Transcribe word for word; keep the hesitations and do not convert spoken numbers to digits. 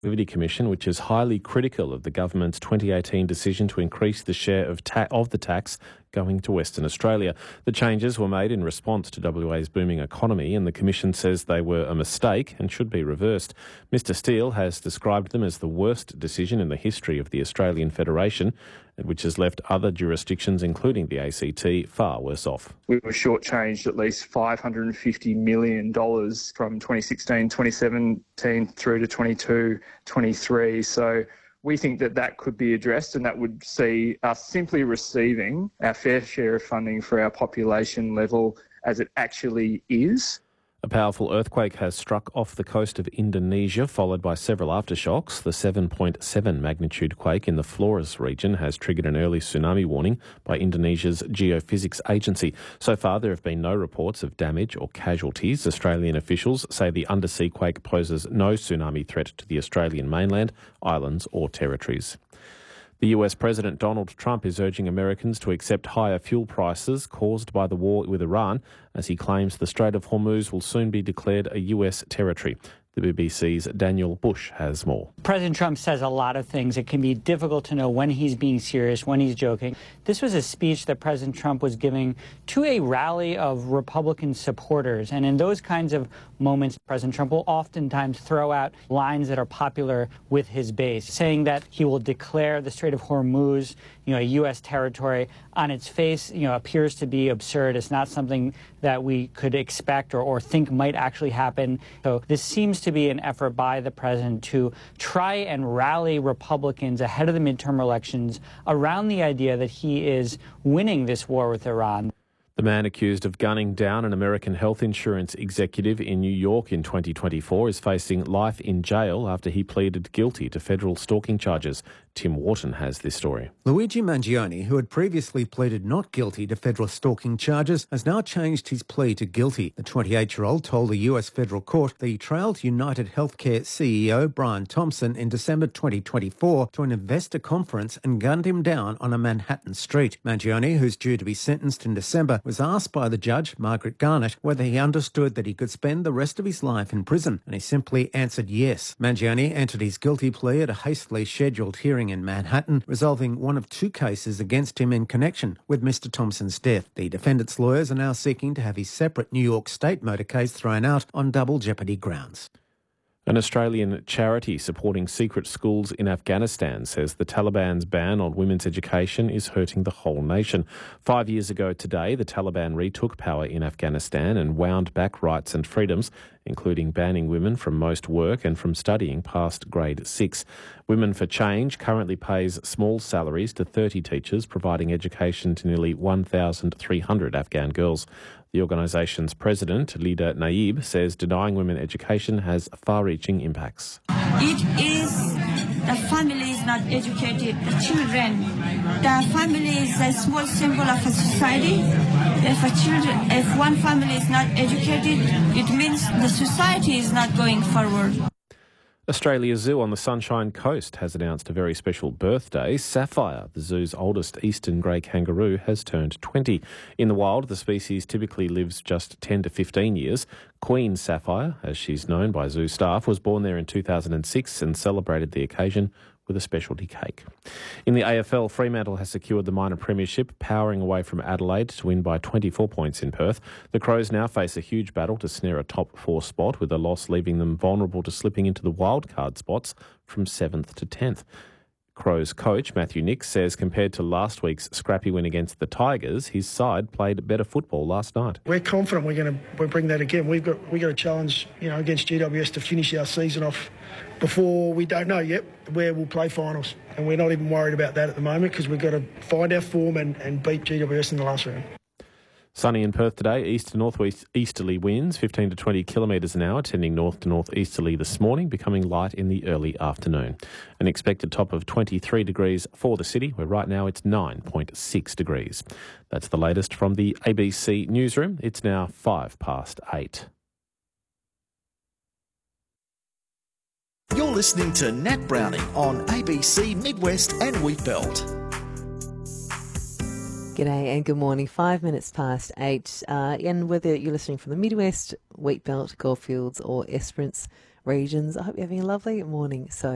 Activity Commission, which is highly critical of the government's twenty eighteen decision to increase the share of ta- of the tax going to Western Australia. The changes were made in response to W A's booming economy, and the Commission says they were a mistake and should be reversed. Mister Steele has described them as the worst decision in the history of the Australian Federation, which has left other jurisdictions, including the A C T, far worse off. We were shortchanged at least five hundred fifty million dollars from twenty sixteen, twenty seventeen through to twenty-two, twenty-three. So we think that that could be addressed, and that would see us simply receiving our fair share of funding for our population level as it actually is. A powerful earthquake has struck off the coast of Indonesia, followed by several aftershocks. The seven point seven magnitude quake in the Flores region has triggered an early tsunami warning by Indonesia's Geophysics Agency. So far, there have been no reports of damage or casualties. Australian officials say the undersea quake poses no tsunami threat to the Australian mainland, islands or territories. The U S President Donald Trump is urging Americans to accept higher fuel prices caused by the war with Iran, as he claims the Strait of Hormuz will soon be declared a U S territory. The B B C's Daniel Bush has more. President Trump says a lot of things. It can be difficult to know when he's being serious, when he's joking. This was a speech that President Trump was giving to a rally of Republican supporters. And in those kinds of moments, President Trump will oftentimes throw out lines that are popular with his base, saying that he will declare the Strait of Hormuz, you know, a U S territory. On its face, you know, appears to be absurd. It's not something that we could expect or, or think might actually happen. So this seems to be an effort by the president to try and rally Republicans ahead of the midterm elections around the idea that he is winning this war with Iran. The man accused of gunning down an American health insurance executive in New York in twenty twenty-four is facing life in jail after he pleaded guilty to federal stalking charges. Tim Wharton has this story. Luigi Mangione, who had previously pleaded not guilty to federal stalking charges, has now changed his plea to guilty. The twenty-eight-year-old told a U S federal court that he trailed United Healthcare C E O Brian Thompson in December twenty twenty-four to an investor conference and gunned him down on a Manhattan street. Mangione, who's due to be sentenced in December, was asked by the judge, Margaret Garnett, whether he understood that he could spend the rest of his life in prison, and he simply answered yes. Mangione entered his guilty plea at a hastily scheduled hearing in Manhattan, resolving one of two cases against him in connection with Mister Thompson's death. The defendant's lawyers are now seeking to have his separate New York State motor case thrown out on double jeopardy grounds. An Australian charity supporting secret schools in Afghanistan says the Taliban's ban on women's education is hurting the whole nation. Five years ago today, the Taliban retook power in Afghanistan and wound back rights and freedoms, including banning women from most work and from studying past grade six. Women for Change currently pays small salaries to thirty teachers, providing education to nearly one thousand three hundred Afghan girls. The organisation's president, Lida Naib, says denying women education has far-reaching impacts. It is the family is not educated, the children. The family is a small symbol of a society. If a children, if one family is not educated, it means the society is not going forward. Australia Zoo on the Sunshine Coast has announced a very special birthday. Sapphire, the zoo's oldest eastern grey kangaroo, has turned twenty. In the wild, the species typically lives just ten to fifteen years. Queen Sapphire, as she's known by zoo staff, was born there in two thousand six and celebrated the occasion with a specialty cake. In the A F L, Fremantle has secured the minor premiership, powering away from Adelaide to win by twenty-four points in Perth. The Crows now face a huge battle to snare a top four spot, with a loss leaving them vulnerable to slipping into the wildcard spots from seventh to tenth. Crows coach Matthew Nicks says compared to last week's scrappy win against the Tigers, his side played better football last night. We're confident we're going to bring that again. We've got we got a challenge, you know, against G W S to finish our season off before we don't know yet where we'll play finals, and we're not even worried about that at the moment because we've got to find our form and, and beat G W S in the last round. Sunny in Perth today, east to northwest easterly winds, fifteen to twenty kilometres an hour, tending north to northeasterly this morning, becoming light in the early afternoon. An expected top of twenty-three degrees for the city, where right now it's nine point six degrees. That's the latest from the A B C newsroom. It's now five past eight. You're listening to Nat Browning on A B C Midwest and Wheatbelt. G'day and good morning. Five minutes past eight. Uh, and whether you're listening from the Midwest, Wheatbelt, Goldfields or Esperance regions, I hope you're having a lovely morning. So